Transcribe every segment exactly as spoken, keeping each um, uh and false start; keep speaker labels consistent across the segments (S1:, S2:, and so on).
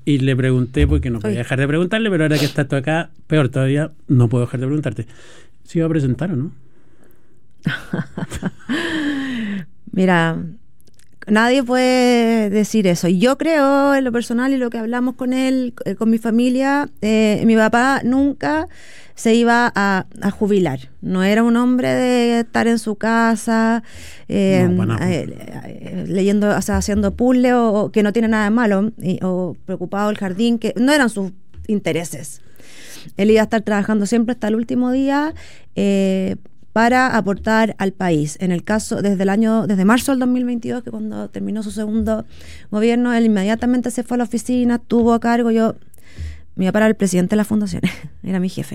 S1: y le pregunté, porque no podía dejar de preguntarle, pero ahora que estás tú acá, peor todavía, no puedo dejar de preguntarte. ¿Se iba a presentar o no?
S2: Mira, nadie puede decir eso. Yo creo, en lo personal y lo que hablamos con él, eh, con mi familia, eh, mi papá nunca se iba a, a jubilar. No era un hombre de estar en su casa eh, no, bueno, eh, eh, leyendo, o sea, haciendo puzzle o, o que no tiene nada de malo, y, o preocupado del jardín, que no eran sus intereses. Él iba a estar trabajando siempre hasta el último día eh, para aportar al país. En el caso, desde el año, desde marzo del dos mil veintidós, que cuando terminó su segundo gobierno, él inmediatamente se fue a la oficina, tuvo a cargo, yo, me iba a parar el presidente de la fundación, era mi jefe.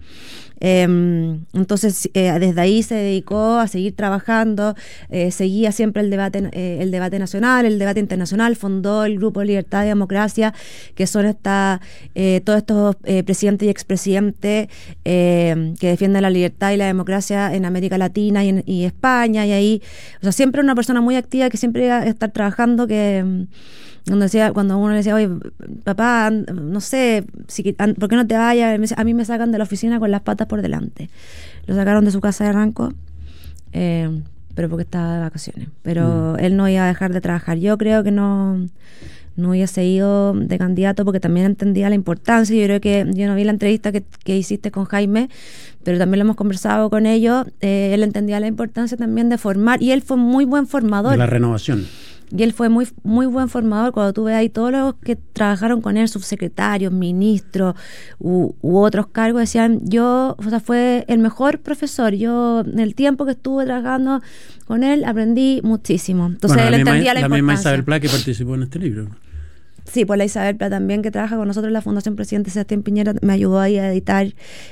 S2: Eh, entonces eh, desde ahí se dedicó a seguir trabajando, eh, seguía siempre el debate eh, el debate nacional, el debate internacional, fundó el Grupo Libertad y Democracia, que son esta, eh, todos estos eh, presidentes y expresidentes eh, que defienden la libertad y la democracia en América Latina y, en, y España, y ahí, o sea, siempre una persona muy activa que siempre iba a estar trabajando, que Cuando, decía, cuando uno le decía, oye, papá, no sé, si, ¿por qué no te vayas? A mí me sacan de la oficina con las patas por delante. Lo sacaron de su casa de Ranco, eh, pero porque estaba de vacaciones. Pero mm. él no iba a dejar de trabajar. Yo creo que no, no hubiese ido de candidato porque también entendía la importancia. Yo creo que, yo no vi la entrevista que, que hiciste con Jaime, pero también lo hemos conversado con ellos. Eh, él entendía la importancia también de formar, y él fue muy buen formador.
S1: De la renovación.
S2: Y él fue muy muy buen formador. Cuando tú ves ahí todos los que trabajaron con él, subsecretarios, ministros u, u otros cargos, decían, yo, o sea, fue el mejor profesor. Yo, en el tiempo que estuve trabajando con él, aprendí muchísimo. Entonces bueno, él entendía misma, la, la importancia. La misma
S1: Isabel Pla que participó en este libro.
S2: Sí, pues la Isabel Pla también, que trabaja con nosotros en la Fundación Presidente Sebastián Piñera, me ayudó ahí a editar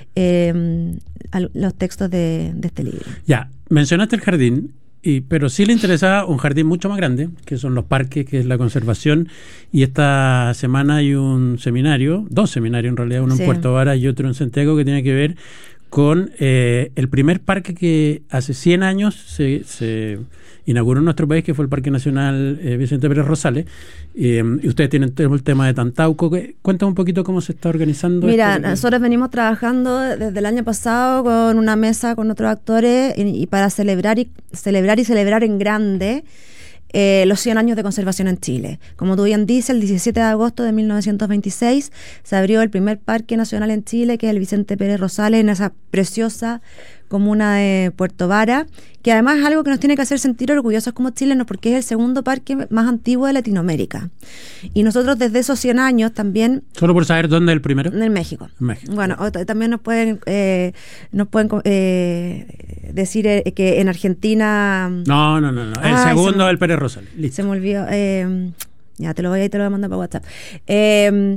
S2: eh, los textos de, de este libro.
S1: Ya, mencionaste el jardín. Y, pero sí le interesaba un jardín mucho más grande, que son los parques, que es la conservación, y esta semana hay un seminario, dos seminarios en realidad, uno sí. en Puerto Varas y otro en Santiago, que tiene que ver con eh, el primer parque que hace cien años se, se inauguró en nuestro país, que fue el Parque Nacional eh, Vicente Pérez Rosales, eh, y ustedes tienen el tema de Tantauco. Cuéntame un poquito cómo se está organizando.
S2: Mira,
S1: esto.
S2: Nosotros venimos trabajando desde el año pasado con una mesa con otros actores y, y para celebrar y celebrar y celebrar en grande Eh, los cien años de conservación en Chile. Como tú bien dices, el diecisiete de agosto de mil novecientos veintiséis se abrió el primer parque nacional en Chile, que es el Vicente Pérez Rosales, en esa preciosa comuna de Puerto Varas, que además es algo que nos tiene que hacer sentir orgullosos como chilenos, porque es el segundo parque más antiguo de Latinoamérica. Y nosotros desde esos cien años también...
S1: Solo por saber dónde es el primero.
S2: En México.
S1: En México.
S2: Bueno, también nos pueden, eh, nos pueden eh, decir eh, que en Argentina...
S1: No, no, no. no. El ah, segundo es el Pérez Rosales. Listo.
S2: Se me olvidó. Eh, ya te lo voy a, te lo voy a mandar para WhatsApp. Eh,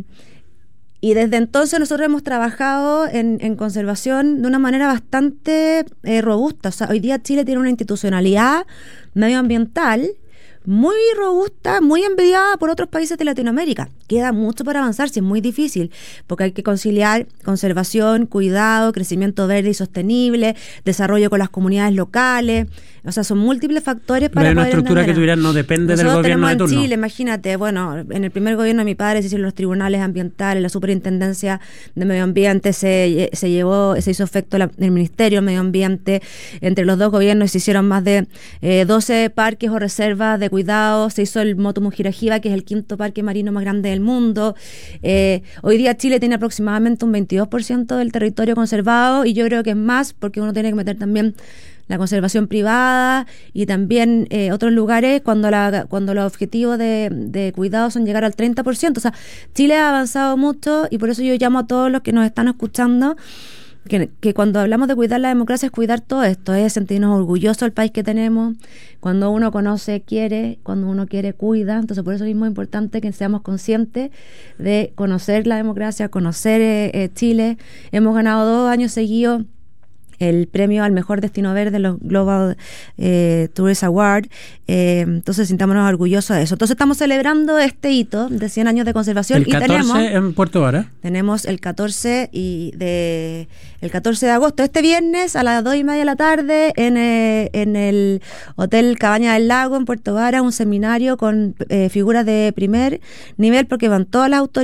S2: Y desde entonces nosotros hemos trabajado en, en conservación de una manera bastante eh, robusta. O sea, hoy día Chile tiene una institucionalidad medioambiental muy robusta, muy envidiada por otros países de Latinoamérica. Queda mucho para avanzar, sí, es muy difícil, porque hay que conciliar conservación, cuidado, crecimiento verde y sostenible, desarrollo con las comunidades locales. O sea, son múltiples factores para
S1: poder
S2: poder
S1: una estructura
S2: entender.
S1: que tuvieran no depende
S2: Nosotros
S1: del gobierno de turno.
S2: En Chile, imagínate, bueno, en el primer gobierno de mi padre se hicieron los tribunales ambientales, la superintendencia de medio ambiente se, se llevó, se hizo efecto la, el Ministerio de Medio Ambiente. Entre los dos gobiernos se hicieron más de eh, doce parques o reservas de cuidado. Se hizo el Motu Mujirajiva, que es el quinto parque marino más grande del mundo. Eh, hoy día Chile tiene aproximadamente un veintidós por ciento del territorio conservado, y yo creo que es más porque uno tiene que meter también la conservación privada y también eh, otros lugares cuando la cuando los objetivos de, de cuidado son llegar al treinta por ciento. O sea, Chile ha avanzado mucho, y por eso yo llamo a todos los que nos están escuchando que, que cuando hablamos de cuidar la democracia es cuidar todo esto, es sentirnos orgullosos del país que tenemos. Cuando uno conoce, quiere; cuando uno quiere, cuida. Entonces, por eso mismo es importante que seamos conscientes de conocer la democracia, conocer eh, eh, Chile. Hemos ganado dos años seguidos el premio al mejor destino verde, los Global eh, Tourist Award. Eh, entonces, sintámonos orgullosos de eso. Entonces, estamos celebrando este hito de cien años de conservación.
S1: El catorce
S2: y tenemos,
S1: en Puerto Varas.
S2: Tenemos el catorce y de el catorce de agosto, este viernes a las dos y media de la tarde, en, eh, en el Hotel Cabaña del Lago en Puerto Varas, un seminario con eh, figuras de primer nivel, porque van todas las autoridades